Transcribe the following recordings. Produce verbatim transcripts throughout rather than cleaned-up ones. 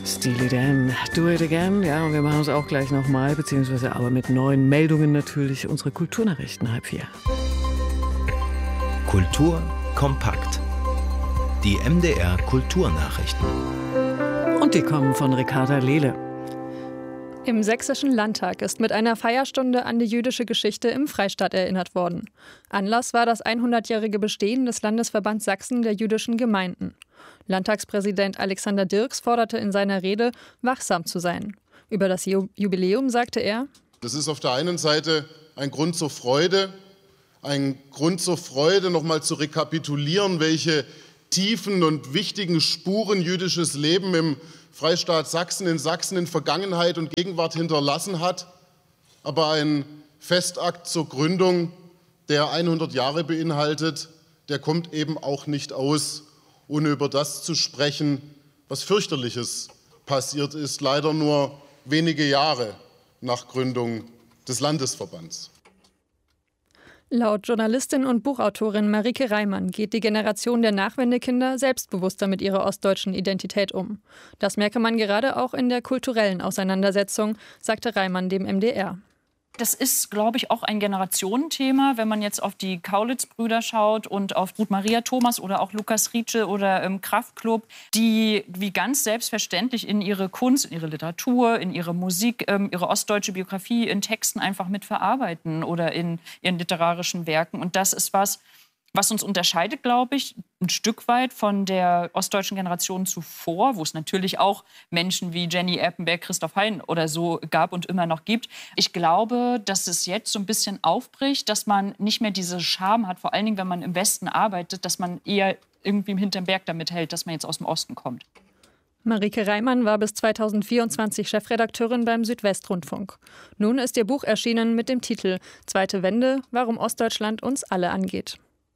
Steely Dan, Do It Again. Ja, und wir machen es auch gleich nochmal, beziehungsweise aber mit neuen Meldungen natürlich. Unsere Kulturnachrichten halb vier. Kultur kompakt. Die M D R Kulturnachrichten. Und die kommen von Ricarda Lehle. Im Sächsischen Landtag ist mit einer Feierstunde an die jüdische Geschichte im Freistaat erinnert worden. Anlass war das hundertjährige Bestehen des Landesverbands Sachsen der jüdischen Gemeinden. Landtagspräsident Alexander Dirks forderte in seiner Rede, wachsam zu sein. Über das Jubiläum sagte er: Das ist auf der einen Seite ein Grund zur Freude, ein Grund zur Freude, nochmal zu rekapitulieren, welche tiefen und wichtigen Spuren jüdisches Leben im Freistaat Sachsen, in Sachsen in Vergangenheit und Gegenwart hinterlassen hat. Aber ein Festakt zur Gründung, der hundert Jahre beinhaltet, der kommt eben auch nicht aus, ohne über das zu sprechen, was Fürchterliches passiert ist, leider nur wenige Jahre nach Gründung des Landesverbands. Laut Journalistin und Buchautorin Marike Reimann geht die Generation der Nachwendekinder selbstbewusster mit ihrer ostdeutschen Identität um. Das merke man gerade auch in der kulturellen Auseinandersetzung, sagte Reimann dem M D R. Das ist, glaube ich, auch ein Generationenthema, wenn man jetzt auf die Kaulitz-Brüder schaut und auf Ruth Maria Thomas oder auch Lukas Rietsche oder im Kraftklub, die wie ganz selbstverständlich in ihre Kunst, in ihre Literatur, in ihre Musik, ähm, ihre ostdeutsche Biografie in Texten einfach mitverarbeiten oder in ihren literarischen Werken. Und das ist was, was uns unterscheidet, glaube ich, ein Stück weit von der ostdeutschen Generation zuvor, wo es natürlich auch Menschen wie Jenny Erpenberg, Christoph Hein oder so gab und immer noch gibt. Ich glaube, dass es jetzt so ein bisschen aufbricht, dass man nicht mehr diese Scham hat, vor allen Dingen, wenn man im Westen arbeitet, dass man eher irgendwie hinterm Berg damit hält, dass man jetzt aus dem Osten kommt. Marike Reimann war bis zweitausendvierundzwanzig Chefredakteurin beim Südwestrundfunk. Nun ist ihr Buch erschienen mit dem Titel »Zweite Wende – Warum Ostdeutschland uns alle angeht«.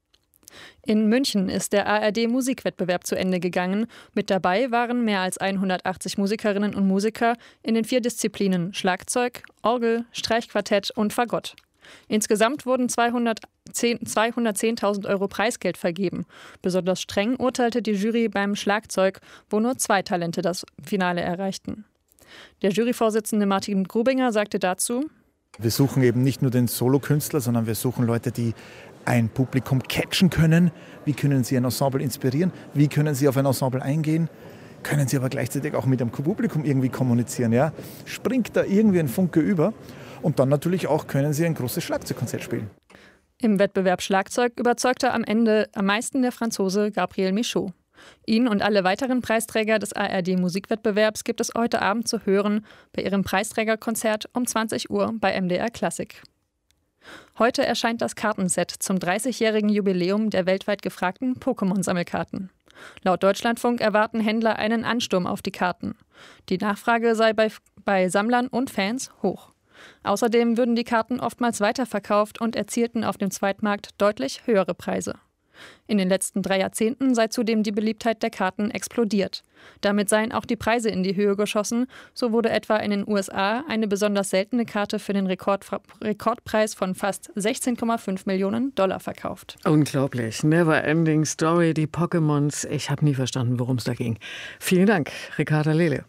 In München ist der A R D-Musikwettbewerb zu Ende gegangen. Mit dabei waren mehr als hundertachtzig Musikerinnen und Musiker in den vier Disziplinen Schlagzeug, Orgel, Streichquartett und Fagott. Insgesamt wurden zweihundertzehntausend Euro Preisgeld vergeben. Besonders streng urteilte die Jury beim Schlagzeug, wo nur zwei Talente das Finale erreichten. Der Juryvorsitzende Martin Grubinger sagte dazu: Wir suchen eben nicht nur den Solokünstler, sondern wir suchen Leute, die ein Publikum catchen können. Wie können sie ein Ensemble inspirieren? Wie können sie auf ein Ensemble eingehen? Können sie aber gleichzeitig auch mit dem Publikum irgendwie kommunizieren? Ja? Springt da irgendwie ein Funke über? Und dann natürlich auch, können sie ein großes Schlagzeugkonzert spielen. Im Wettbewerb Schlagzeug überzeugte am Ende am meisten der Franzose Gabriel Michaud. Ihn und alle weiteren Preisträger des A R D-Musikwettbewerbs gibt es heute Abend zu hören bei ihrem Preisträgerkonzert um zwanzig Uhr bei M D R Klassik. Heute erscheint das Kartenset zum dreißigjährigen Jubiläum der weltweit gefragten Pokémon-Sammelkarten. Laut Deutschlandfunk erwarten Händler einen Ansturm auf die Karten. Die Nachfrage sei bei, bei Sammlern und Fans hoch. Außerdem würden die Karten oftmals weiterverkauft und erzielten auf dem Zweitmarkt deutlich höhere Preise. In den letzten drei Jahrzehnten sei zudem die Beliebtheit der Karten explodiert. Damit seien auch die Preise in die Höhe geschossen. So wurde etwa in den U S A eine besonders seltene Karte für den Rekord, Rekordpreis von fast sechzehn Komma fünf Millionen Dollar verkauft. Unglaublich. Never-ending Story, die Pokémons. Ich habe nie verstanden, worum es da ging. Vielen Dank, Ricarda Lehle.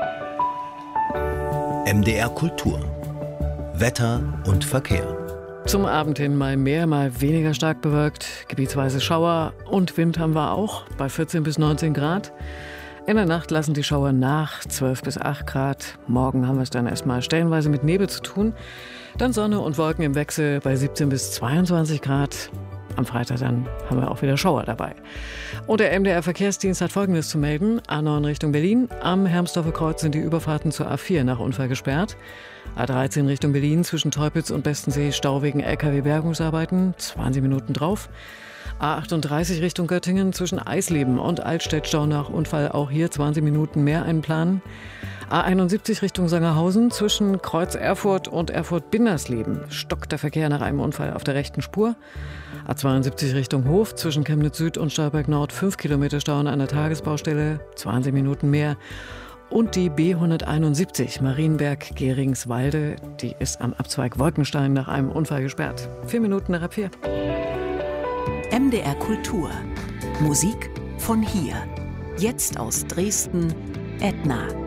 M D R Kultur. Wetter und Verkehr. Zum Abend hin mal mehr, mal weniger stark bewölkt. Gebietsweise Schauer und Wind haben wir auch bei vierzehn bis neunzehn Grad. In der Nacht lassen die Schauer nach, zwölf bis acht Grad. Morgen haben wir es dann erstmal stellenweise mit Nebel zu tun. Dann Sonne und Wolken im Wechsel bei siebzehn bis zweiundzwanzig Grad. Am Freitag dann haben wir auch wieder Schauer dabei. Und der M D R-Verkehrsdienst hat Folgendes zu melden. A neun Richtung Berlin. Am Hermsdorfer Kreuz sind die Überfahrten zur A vier nach Unfall gesperrt. A dreizehn Richtung Berlin zwischen Teupitz und Bestensee Stau wegen L K W-Bergungsarbeiten. zwanzig Minuten drauf. A achtunddreißig Richtung Göttingen zwischen Eisleben und Altstedt Stau nach Unfall. Auch hier zwanzig Minuten mehr einplanen. A einundsiebzig Richtung Sangerhausen zwischen Kreuz Erfurt und Erfurt-Bindersleben stockt der Verkehr nach einem Unfall auf der rechten Spur. A zweiundsiebzig Richtung Hof zwischen Chemnitz Süd und Stolberg Nord fünf Kilometer Stau an einer Tagesbaustelle, zwanzig Minuten mehr. Und die B hunderteinundsiebzig Marienberg-Geringswalde, die ist am Abzweig Wolkenstein nach einem Unfall gesperrt. Vier Minuten nach ab vier. M D R Kultur. Musik von hier. Jetzt aus Dresden, Edna.